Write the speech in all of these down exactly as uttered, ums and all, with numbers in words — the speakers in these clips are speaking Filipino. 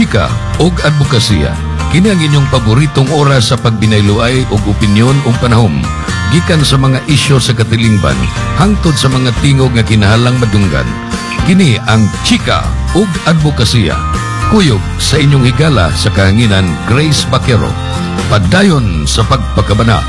Chika ug advokasya. Kini ang inyong paboritong oras sa pagbinayloay ug opinyon ug panahom gikan sa mga isyu sa katilingban hangtod sa mga tingog nga kinahanglang madunggan. Kini ang Chika ug advokasya. Kuyog sa inyong higala sa kahanginan Grace Baquero. Padayon sa pagpakabana.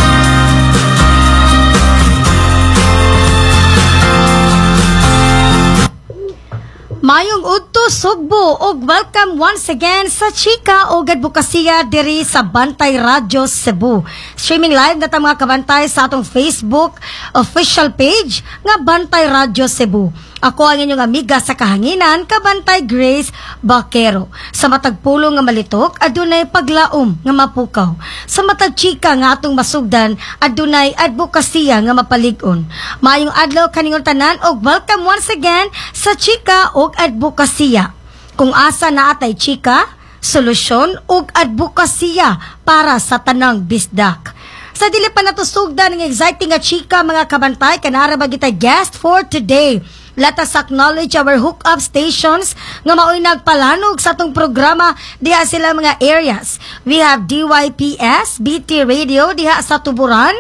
Mayong udto Sugbo ug welcome once again sa Chika ug advokasya diri sa Bantay Radio Cebu. Streaming live na ta mga kabantay sa atong Facebook official page nga Bantay Radio Cebu. Ako ang inyong amiga sa kahanginan, Kabantay Grace Baquero. Sa matag pulong nga malitok, adunay paglaom nga mapukaw. Sa matag chika nga atong masugdan, adunay advokasya nga mapalig-on. Maayong adlaw kaningon tanan og welcome once again sa Chika ug advokasya. Kung asa na atay chika, solusyon ug advokasya para sa tanang bisdak. Sa dili pa natusugdan ng exciting nga chika mga kabantay, kanara ba kita guest for today. Let us acknowledge our hookup stations nga maoy nagpalanog sa atong programa diha sila mga areas. We have D Y P S, B T Radio diha sa Tuburan,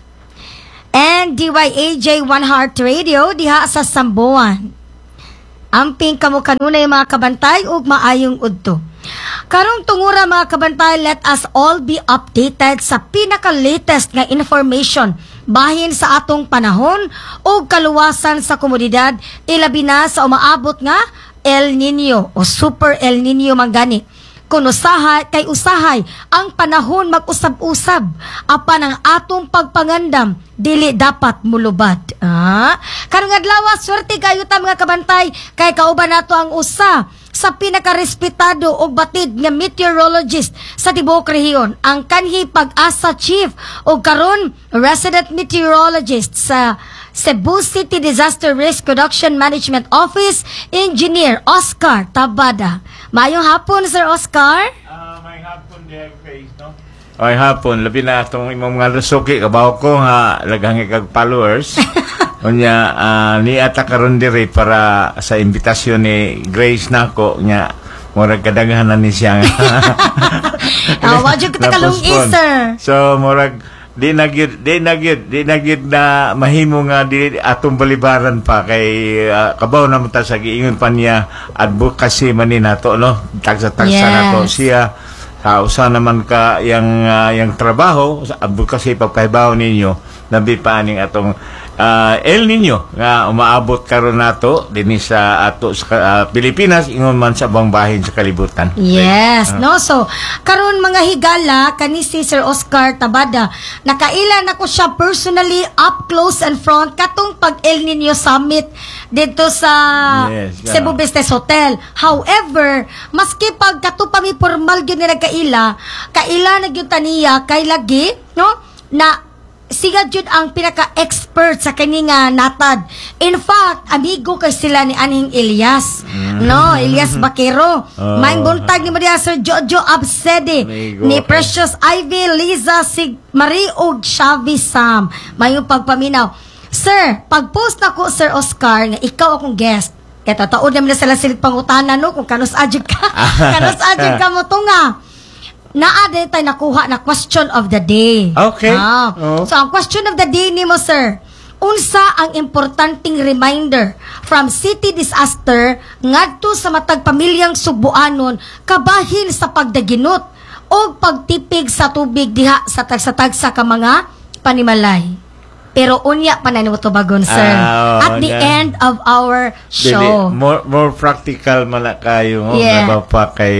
and D Y A J One Heart Radio diha sa Sambuan. Amping kamo kanunay mga kabantay ug maayong udto. Karong tungura mga kabantay, let us all be updated sa pinaka-latest nga information bahin sa atong panahon o kaluwasan sa komunidad, ilabi na sa umaabot nga El Nino o Super El Nino manggani. Kung usahay, kay usahay ang panahon mag-usab-usab, apan ang atong pagpangandam dili dapat mulubad. Ah? Karong adlaw, swerte kayo ta mga kabantay, kay kauban nato ang usa sa pinaka-respetado o batid nga meteorologist sa tibuok rehiyon, ang kanhi Pag-asa Chief o karon resident meteorologist sa Cebu City Disaster Risk Reduction Management Office, Engineer Oscar Tabada. Mayong hapon, Sir Oscar. Uh, may hapon diya, Grace, no? May hapon, labi na itong imong mga lusuki, kabaw ko nga, lagang ikag followers. Unya, uh, ni ata karon diri para sa imbitasyon ni Grace nako nya murag kadaghanan ni siya. Ah, wa jud kita kalung sir. So murag di nagyud di nagyud di nagyud na mahimo nga di atong balibaran pa kay uh, kabaw na ta sa giingon pa niya advocacy man ni nato no, tagsa-tagsa yes. Nato siya sa usa naman ka yang uh, yang trabaho sa advocacy pagkaibaw ninyo nabi pa ning atong Uh, El Nino nga umaabot karon nato dinhi sa ato sa uh, Pilipinas ingon man sa bang bahin sa kalibutan. Yes, uh. no so karon mga higala kani si Sir Oscar Tabada nakailan ako siya personally up close and front katong pag El Nino Summit dito sa yes, yeah. Cebu Business Hotel. However, maski pag kato pa mi formal gyud ni nagkaila, kaila na gyud taniya kay lagi no na siga jud ang pinaka-expert sa kaninga natad. In fact, amigo kay sila ni Aning Elias. Mm. No, Elias Baquero. Oh. Maing buntag ni Maria Sir Jojo Absede, amigo, ni Precious okay. Ivy, Liza Sig Marie og Xavi Sam. Mayong pagpaminaw. Sir, pag-post na ko Sir Oscar nga ikaw akong guest. Kaya tataod naman na sila silig pangutana no kung kanus adjud ka. Kanus adjud ka mo tunga. Naade tayo nakuha na question of the day. Okay. Ah. Oh. So, ang question of the day ni mo, sir, unsa ang importanteng reminder from city disaster ngadto sa matag pamilyang Sugboanon kabahin sa pagdaginot o pagtipig sa tubig diha sa tagsa-tagsa ka mga panimalay. Pero unya pa na ni bagon, sir. Uh, oh, At the yeah. end of our show. Dili, more, more practical man na kayo. Oh, yeah. Nga pa kay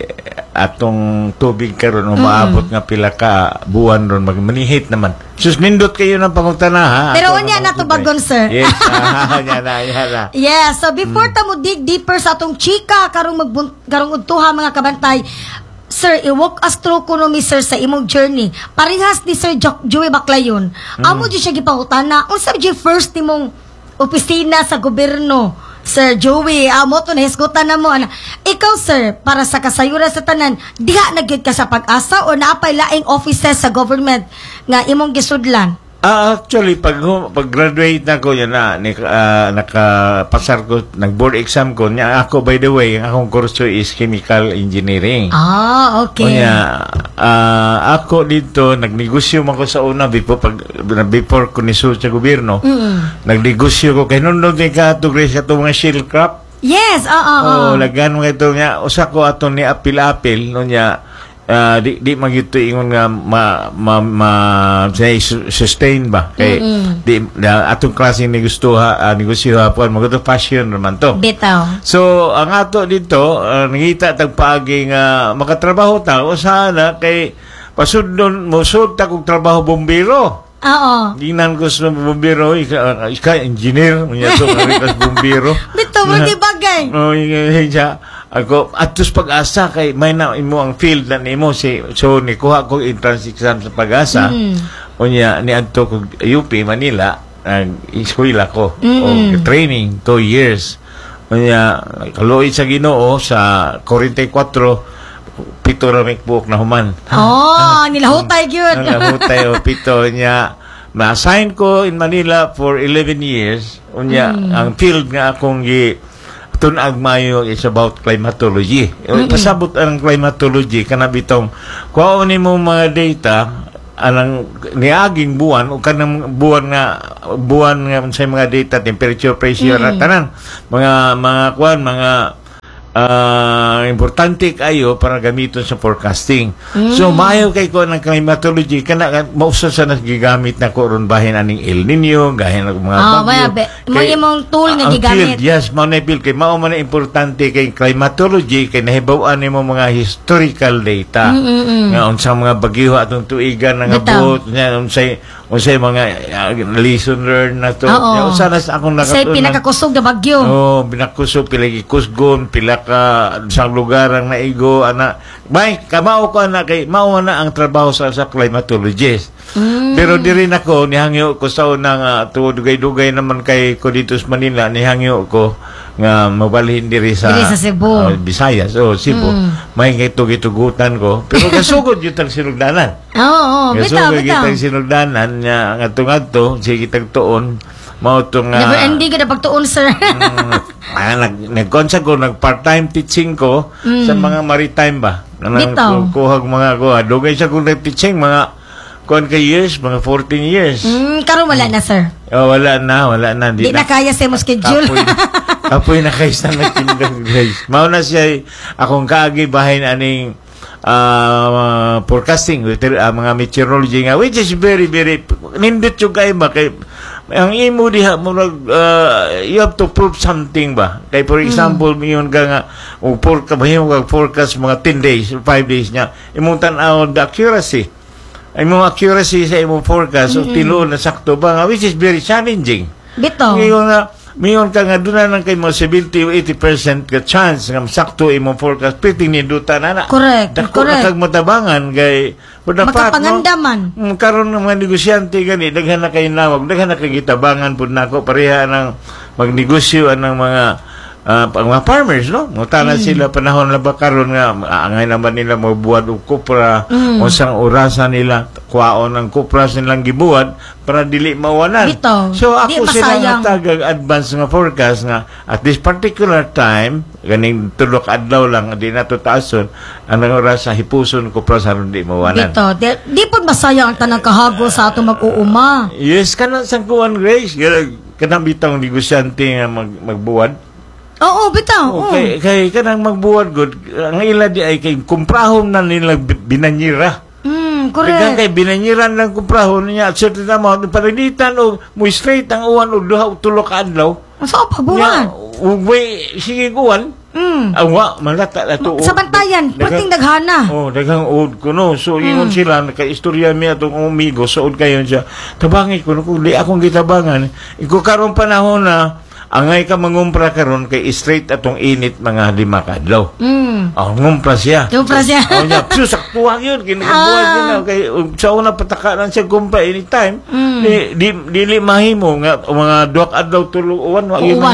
atong tubig karon umaabot mm. nga pila ka buwan ron magmanihit naman. Sus nindot kayo ng pangutana ha. Pero unya na to bagon, sir. Yes. Ah, yan na, yan na. Yeah, so before mm. ta mo dig deeper sa atong chika karong magbun karong udtuha mga kabantay, sir, i-walk us through kuno mi sir sa imong journey. Parehas ni Sir jo- Joey Baclayon. Mm. Amo di siya gipangutana, unsa di first nimong opisina sa gobyerno? Sir Joey, amo to nahisgutan na mo. Ana. Ikaw sir, para sa kasayuran sa tanan, diha na gyud ka sa Pag-asa o naapay laing offices sa government nga imong gisudlan Ah, actually, pag, pag graduate na ko, yan na, nik, ah, nakapasar ko, nag-board exam ko, niya ako, by the way, ang akong kurso is chemical engineering. Ah, okay. O niya, ah, ako dito, nagnegosyo man ko sa una, before, pag, before ko nisulod sa gobyerno, Mm-mm. nagnegosyo ko, kaya nung nung ka ito, Grace, ito mga shell crop, Yes, oo, oo. oh, lagan mo ito niya, usa ko ato ni apil-apil, no niya, Uh, di di magito ingon nga ma ma, ma say, sustain ba kay Mm-mm. di uh, atong klaseng negosyo ha uh, negosyo hapon magato passion naman to. Bitaw. So ang ato dito uh, nangita tag paagi nga makatrabaho ta usaha kay pasudnon mo sud ta kog trabaho bombero. Oo. Ginan ko sa bombero ika, ika engineer unya so nga bombero. Bitaw mo di bagay. Oh, iya ako atus pag-asa kay may na imo ang field na nimo si so ni kuha ko entrance exam sa pag-asa. Mm. Unya ni adto ko U P Manila ang eskwela ko Mm-mm. o training two years. Unya kaluoy sa Ginoo sa forty-four pito ra may buok na human. Oh, nilahutay gyud. Nilahutay o pito niya. Na-assign ko in Manila for eleven years. Unya Mm. ang field nga akong gi tunag mayo is about climatology. Mm-hmm. Pasabot ang climatology kana bitong kuha ni mo mga data anang niaging buwan o kanang buwan nga buwan nga sa mga data temperature pressure mm-hmm. tanan mga mga kuan mga uh, importante kayo para gamiton sa forecasting. Mm. So maayo kay ko ng climatology kana mausa sa nagigamit na ko ron bahin aning El Nino gahin ng mga Ah, bagyo. be, may imong tool nga Ang gigamit. field, yes, mao na field kay mao man na importante kay climatology kay nahibaw-an nimo mga historical data. Mm-mm. Nga unsang mga bagyo atong tuigan nga Bitaw. buot nya unsay unsay mga uh, lesson learned na to. Oo. Nya unsa na sa akong Say nakatunan. pinakakusog na bagyo. Oh, binakusog pila gikusgon pila ka sa lugar ang naigo ana. May kamao ko ana kay mao na ang trabaho sa sa climatologist. Mm. Pero diri nako nihangyo ko sa unang uh, dugay-dugay naman kay ko dito sa Manila nihangyo ko nga mabalhin diri sa, Diri sa Cebu. uh, Visayas o Cebu. Mm. May gitug-gitugutan ko. Pero kasugod yung tag sinugdanan. Oo, oh, bitaw, Kasugod bitaw. yung sinugdanan nga ngadto-ngadto sige tagtuon mao tong uh, Never ending ka na pagtuon, sir. mm, ah, nag nag-consa ko nag part-time teaching ko Mm. sa mga maritime ba. Bitaw. Kuhag mga kuha. Dugay sa kung nag-teaching mga kuan ka years, mga fourteen years. Mm, karon wala na, sir. Oh, wala na, wala na. Di na kaya sa mo schedule. Kapoy, kapoy na kayo sa nagtindang guys. Mao na siya akong kaagi bahin aning uh, forecasting with uh, mga meteorology nga which is very very nindot yung kayo ba kay ang imo diha mo uh, you have to prove something ba kay for example mm. miyon ka nga o for ka bahimo ka forecast mga ten days five days nya imong tan-aw the accuracy ay imong accuracy sa imong forecast mm-hmm. o tinuod na sakto ba nga which is very challenging. Bitaw. Ngayon nga Miyon ka nga doon na kay mo seventy to eighty percent ka chance nga sakto imong forecast pwede nindutan na na. Correct, Dako correct. na kag matabangan kay Makapangandaman. No? Mm, karon ng mga negosyante gani daghan na kay nawag, daghan na kay gitabangan pud nako pareha ng magnegosyo anang mga uh, mga farmers no. Ngutana mm. sila panahon na ba karon nga angay naman nila mo buwad og kupra Mm. unsang orasan nila kwaon ang kupra nilang gibuwad para dili mawanan. Bitaw. So Di ako sila masayang. nga tagag advance nga forecast nga at this particular time ganing tulok adlaw lang di na to taason ang oras sa hipuson ko para sa di mawanan. Bitaw. Di, di po masayang ang tanang kahago sa atong mag-uuma. Yes kana sang kuan Grace kanang bitang negosyante nga mag, magbuwad. Oo, bitaw. Okay, kay kanang magbuwad good ang ila di ay kay kumprahon na nila binanyira. Mm, Kaya correct. kay binanyiran lang kumprahon niya at certain amount palitan o mo straight ang uwan o duha o tulo ka adlaw. Sa pagbuwan. Ugway sige kuwan. Mm. Awa malata na to. Sa bantayan, perting daghana. Oh, daghang ud ko no. So ingon Mm. sila kay istorya mi atong umigo so ud kayon siya. Tabangi ko no kung di akong gitabangan. Iko karon panahon na angay ka mangumpra karon kay straight atong init mga lima ka adlaw. Mm. Oh, ngumpra siya. Ngumpra siya. Oh, niya. So, saktuhan yun. Kinagabuhan Ah. yun. na. Kay, um, sa una patakaran siya gumpra anytime. Mm. Di, di, dili mahimo nga, mga duwak adlaw tulong uwan, wag yun Uwan. mahimo.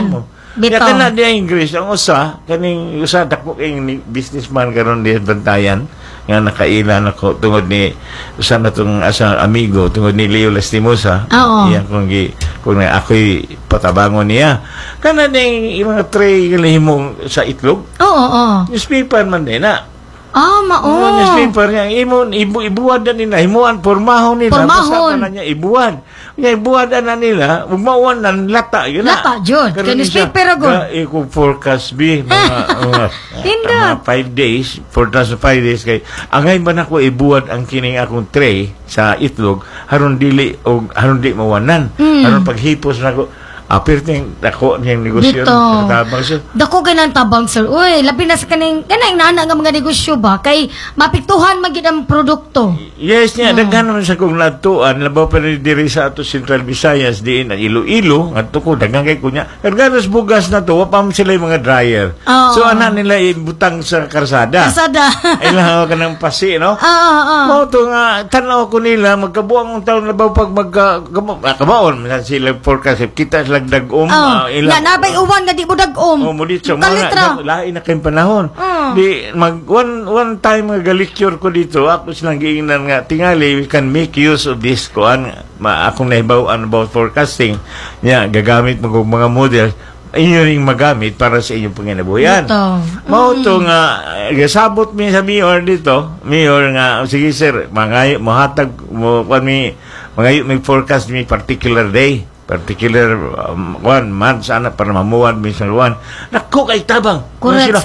Bitaw. Ya kana di English ang usa kaning usa dako kay ni businessman karon di Bantayan nga nakailan ako tungod ni usa na tong asa amigo tungod ni Leo Lastimosa. Oo. Iya kung gi kung na ako'y patabangon niya. Kana ning mga tray nga himong sa itlog. Oo, oo. Newspaper man din na. Ah, Oh. mao. Newspaper niya, imo, ibu, ibuwad na nila, himuan, pormahon nila. Pormahon. Basta na niya, ibuwad. Kaya ibuwad na nila, umawan ng lata. Yun na. Lata, Jud. Karon Kaya ni siya, newspaper, Jud. ga- Iko forecast, bi, mga, mga, Pindot. mga five days, forecast of five days, kay, angay ba na ko ibuwad ang kining akong tray sa itlog, haron dili, o haron di mawanan. Mm. Haron paghipos na ko, apirting dako niyang negosyo. Bitaw. Tabang siya. Dako ganang tabang, sir. Uy, labi na sa kaning, kanang nana nga mga negosyo ba? Kay mapiktuhan magid ang produkto. Yes niya, daghan naman sa kong natuan, labaw pa rin diri sa ato Central Visayas, diin, ang Iloilo, at ko, daghan kay kunya. Karganas bugas na to, wapam sila yung mga dryer. Oo. So, ana nila ibutang sa karsada. Kasada. Ay lang ka ng pasi, no? Ah, ah, ah. Mao to nga, tanaw ko nila, magkabuang ang taon labaw pag magka, kama- ah, kabaon, minsan sila forecast, kita sila dagom, Oh, ah, na nabay uwan nga di mo dagom. Oh, muli sa Kalitra. mga lain na kayong panahon. Mm. Di mag one one time nga galicture ko dito, ako silang giingnan nga tingali we can make use of this kuan ma akong nahibaw-an about forecasting. Nya gagamit mo kog mga model inyo ring magamit para sa inyong panginabuhian. Ito. Mao to nga eh, gasabot mi sa mayor dito, mayor nga sige sir, mga mohatag mo kuan mi mga may forecast mi particular day. Particular um, one month sana para mamuwan minsan one. Naku kay tabang. Correct, Sila,